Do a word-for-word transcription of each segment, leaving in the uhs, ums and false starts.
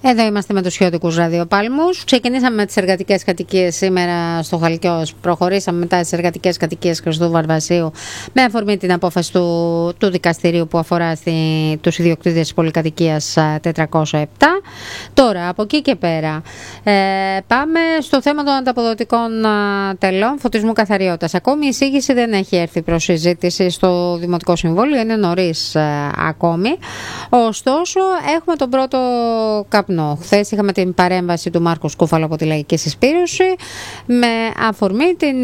Εδώ είμαστε με τους Χιώτικους Ραδιοπάλμους. Ξεκινήσαμε με τις εργατικές κατοικίες σήμερα στο Χαλκιός. Προχωρήσαμε μετά τις εργατικές κατοικίες Χριστού Βαρβασίου με αφορμή την απόφαση του, του δικαστηρίου που αφορά στη, τους ιδιοκτήτες της πολυκατοικίας τετρακόσια επτά. Τώρα, από εκεί και πέρα, ε, πάμε στο θέμα των ανταποδοτικών α, τελών φωτισμού καθαριότητας. Ακόμη η εισήγηση δεν έχει έρθει προς συζήτηση στο Δημοτικό Συμβούλιο, είναι νωρίς α, ακόμη. Ωστόσο, έχουμε τον πρώτο καπνό. Χθες είχαμε την παρέμβαση του Μάρκου Σκούφαλου από τη Λαϊκή Συσπήρωση με αφορμή την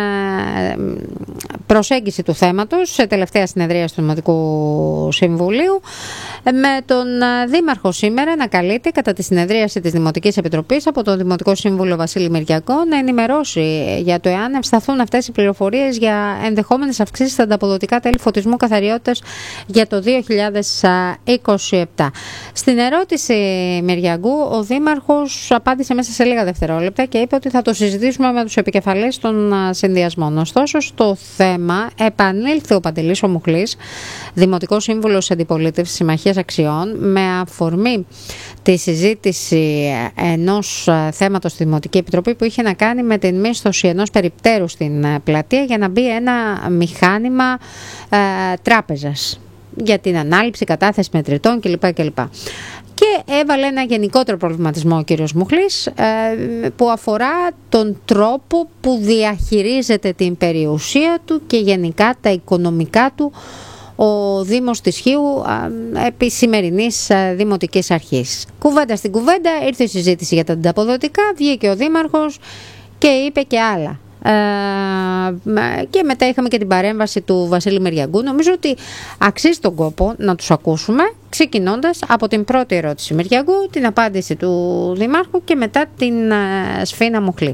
προσέγγιση του θέματος σε τελευταία συνεδρία του Δημοτικού Συμβουλίου, με τον Δήμαρχο σήμερα να καλείται κατά τη συνεδρίαση της Δημοτικής Επιτροπής από τον Δημοτικό Σύμβουλο Βασίλη Μυριακό να ενημερώσει για το εάν ευσταθούν αυτές οι πληροφορίες για ενδεχόμενες αυξήσεις στα ανταποδοτικά τέλη φωτισμού καθαριότητας για το δύο χιλιάδες είκοσι επτά. Στην ερώτηση Μυριακού, ο Δήμαρχος απάντησε μέσα σε λίγα δευτερόλεπτα και είπε ότι θα το συζητήσουμε με τους επικεφαλείς των συνδυασμών. Ωστόσο, στο θέμα επανήλθε ο Παντελής ο Μουχλής, Δημοτικός Σύμβουλος Αντιπολίτευσης Συμμαχίας Αξιών, με αφορμή τη συζήτηση ενός θέματος στη Δημοτική Επιτροπή που είχε να κάνει με την μίσθωση ενός περιπτέρου στην πλατεία για να μπει ένα μηχάνημα ε, τράπεζας για την ανάληψη, κατάθεση μετρητών κλπ. κλπ. Και έβαλε ένα γενικότερο προβληματισμό ο κύριος Μουχλής ε, που αφορά τον τρόπο που διαχειρίζεται την περιουσία του και γενικά τα οικονομικά του ο Δήμος της Χίου ε, επί σημερινής ε, Δημοτικής Αρχής. Κουβέντα στην κουβέντα ήρθε η συζήτηση για τα ανταποδοτικά, βγήκε ο Δήμαρχος και είπε και άλλα. Ε, και μετά είχαμε και την παρέμβαση του Βασίλη Μυριαγκού. Νομίζω ότι αξίζει τον κόπο να τους ακούσουμε, ξεκινώντας από την πρώτη ερώτηση Μυριαγκού, την απάντηση του Δημάρχου και μετά την ε, Σφίνα Μουχλή.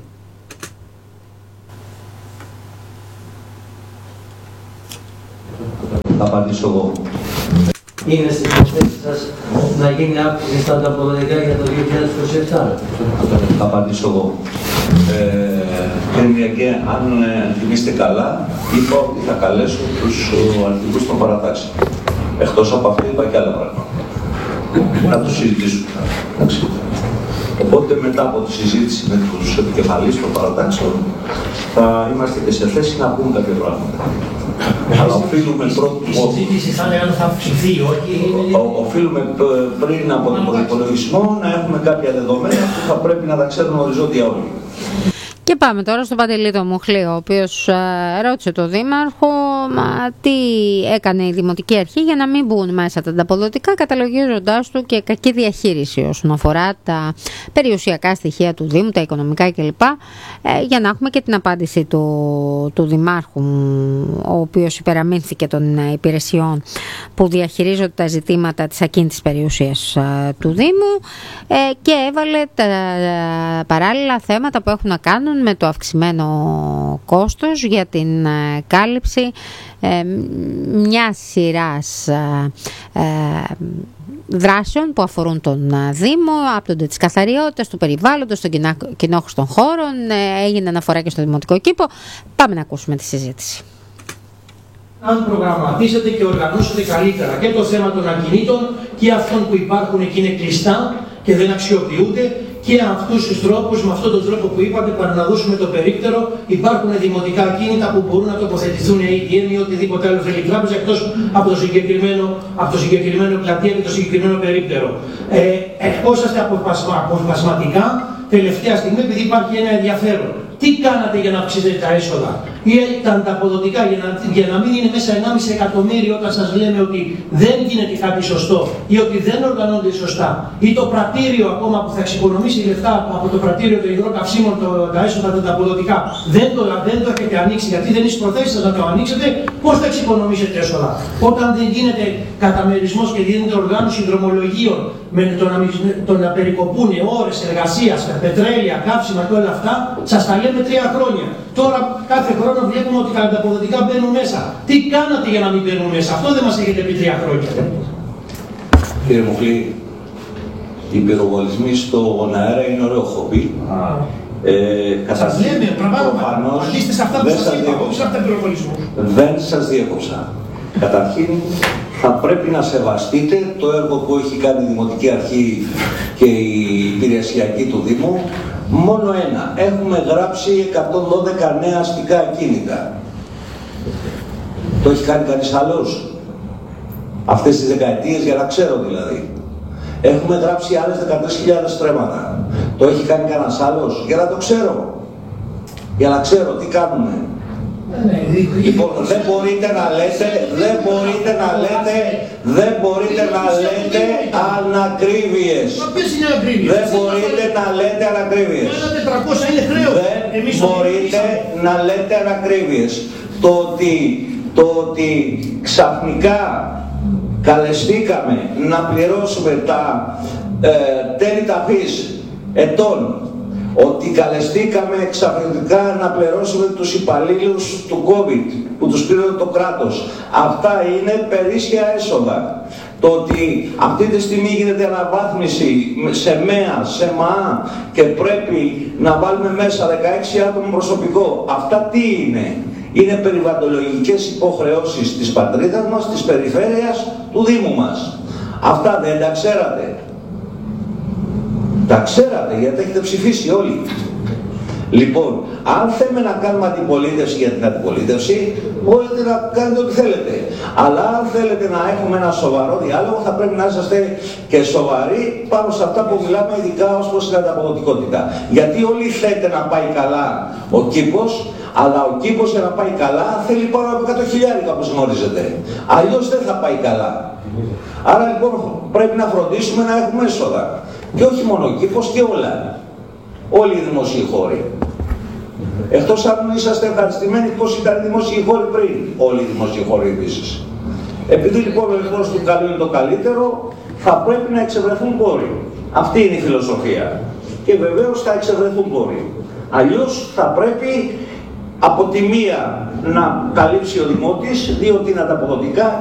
Θα απαντήσω εγώ. Είναι στις υποθέσεις σας να γίνει αύξηση στα ανταποδοτικά για το δύο χιλιάδες είκοσι επτά. Θα απαντήσω εγώ. Ε, κύριε Μυριακέ, αν ε, θυμίστε καλά, είπα ότι θα καλέσω τους αρχηγούς των παρατάξεων. Εκτός από αυτό είπα και άλλα πράγματα. Να τους συζητήσουμε. Οπότε μετά από τη συζήτηση με τους επικεφαλείς των παρατάξεων θα είμαστε και σε θέση να πούμε κάποια πράγματα. Αλλά οφείλουμε πρώτο. Η συζήτηση θα είναι αν θα αυξηθεί ή όχι. Οφείλουμε πριν από τον προϋπολογισμό να έχουμε κάποια δεδομένα που θα πρέπει να τα ξέρουν οριζόντια όλοι. Και πάμε τώρα στον Παντελή τον Μουχλή, ο οποίος ε, ρώτησε τον Δήμαρχο μα, τι έκανε η Δημοτική Αρχή για να μην μπουν μέσα τα ανταποδοτικά, καταλογίζοντάς του και κακή διαχείριση όσον αφορά τα περιουσιακά στοιχεία του Δήμου, τα οικονομικά κλπ. Ε, για να έχουμε και την απάντηση του, του Δημάρχου, ο οποίος υπεραμείνθηκε των υπηρεσιών που διαχειρίζονται τα ζητήματα της ακίνητης περιουσίας ε, του Δήμου ε, και έβαλε τα ε, παράλληλα θέματα που έχουν να κάνουν με το αυξημένο κόστος για την ε, κάλυψη ε, μιας σειράς ε, ε, δράσεων που αφορούν τον ε, Δήμο, άπτονται της καθαριότητας, του περιβάλλοντος, των κοινόχρηστων χώρων, ε, έγινε αναφορά και στο δημοτικό κήπο. Πάμε να ακούσουμε τη συζήτηση. Αν προγραμματίσετε και οργανώσετε καλύτερα και το θέμα των ακινήτων και αυτών που υπάρχουν και είναι κλειστά και δεν αξιοποιούνται, και αυτούς τους τρόπους, με αυτόν τον τρόπο που είπατε, para να δώσουμε το περίπτερο, υπάρχουν δημοτικά κίνητα που μπορούν να τοποθετηθούν έι τι εμ ή οτιδήποτε άλλο θέλει η τράπεζα, εκτός από το συγκεκριμένο, από το συγκεκριμένο πλατεία και το συγκεκριμένο περίπτερο. Ε, Εκπόσαστε αποσπασματικά τελευταία στιγμή, επειδή υπάρχει ένα ενδιαφέρον. Τι κάνατε για να αυξήσετε τα έσοδα ή τα ανταποδοτικά για να, για να μην είναι μέσα ενάμιση εκατομμύριο όταν σας λέμε ότι δεν γίνεται κάτι σωστό ή ότι δεν οργανώνται σωστά, ή το πρατήριο ακόμα που θα εξοικονομήσει λεφτά από το πρατήριο των υγρών καυσίμων, το, τα έσοδα τα ανταποδοτικά, δεν το, δεν το έχετε ανοίξει γιατί δεν είσαι προθέσει σας να το ανοίξετε, πώς θα εξοικονομήσετε έσοδα? Όταν δεν γίνεται καταμερισμός και γίνεται οργάνωση δρομολογίων με το να, το να περικοπούν ώρες εργασίας, πετρέλαια, καύσιμα και όλα αυτά, σας τα λέμε τρία χρόνια. Τώρα κάθε χρόνο βλέπουμε ότι τα ανταποδοτικά μπαίνουν μέσα. Τι κάνατε για να μην μπαίνουν μέσα? Αυτό δεν μας έχετε πει τρία χρόνια. Κύριε Μουχλή, οι πυροβολισμοί στον αέρα είναι ωραίο χομπί. Ε, σας λέμε, προφανώς, αντίστε σε αυτά που σας είπα, όχι σε αυτά πυροβολισμούς. Δεν σας διέκοψα. Καταρχήν, θα πρέπει να σεβαστείτε το έργο που έχει κάνει η Δημοτική Αρχή και η υπηρεσιακή του Δήμου. Μόνο ένα. Έχουμε γράψει εκατόν δώδεκα νέα αστικά ακίνητα. Το έχει κάνει κανείς άλλος αυτές τις δεκαετίες, για να ξέρω δηλαδή. Έχουμε γράψει άλλες δεκατρείς χιλιάδες στρέμματα. Το έχει κάνει κανένας άλλος, για να το ξέρω. Για να ξέρω τι κάνουμε. Λοιπόν, δεν μπορείτε να λέτε, δεν μπορείτε να λέτε, δεν μπορείτε να λέτε ανακρίβειες. Δεν μπορείτε να λέτε ανακρίβειες. Δεν μπορείτε να λέτε ανακρίβειες. Το ότι, το ότι ξαφνικά καλεστήκαμε να πληρώσουμε τα ε, τέλη ταφής ετών, ότι καλεστήκαμε ξαφνικά να πληρώσουμε τους υπαλλήλους του COVID που τους πήρε το κράτος. Αυτά είναι περίσσια έσοδα. Το ότι αυτή τη στιγμή γίνεται αναβάθμιση σε ΜΕΑ, σε ΜΑΑ και πρέπει να βάλουμε μέσα δεκαέξι άτομο προσωπικό. Αυτά τι είναι? Είναι περιβαλλοντολογικές υποχρεώσεις της πατρίδας μας, της περιφέρειας, του Δήμου μας. Αυτά δεν τα ξέρατε? Τα ξέρατε γιατί έχετε ψηφίσει όλοι. Λοιπόν, αν θέλουμε να κάνουμε αντιπολίτευση για την αντιπολίτευση, μπορείτε να κάνετε ό,τι θέλετε. Αλλά αν θέλετε να έχουμε ένα σοβαρό διάλογο, θα πρέπει να είσαστε και σοβαροί πάνω σε αυτά που μιλάμε, ειδικά ως προς την ανταποδοτικότητα. Γιατί όλοι θέλετε να πάει καλά ο κήπος, αλλά ο κήπος για να πάει καλά θέλει πάνω από εκατό χιλιάρικα, όπως γνωρίζετε. Αλλιώς δεν θα πάει καλά. Άρα λοιπόν πρέπει να φροντίσουμε να έχουμε έσοδα. Και όχι μόνο ο κήπος και όλα. Όλοι οι δημοσίοι χώροι. Εκτός αν είσαστε ευχαριστημένοι πως ήταν οι δημοσίοι χώροι πριν. Όλοι οι δημοσίοι χώροι επίσης. Επειδή λοιπόν ο εχθρός του καλού είναι το καλύτερο, θα πρέπει να εξευρεθούν πόροι. Αυτή είναι η φιλοσοφία. Και βεβαίως θα εξευρεθούν πόροι. Αλλιώς θα πρέπει από τη μία να καλύψει ο Δημότης, διότι είναι ανταποδοτικά.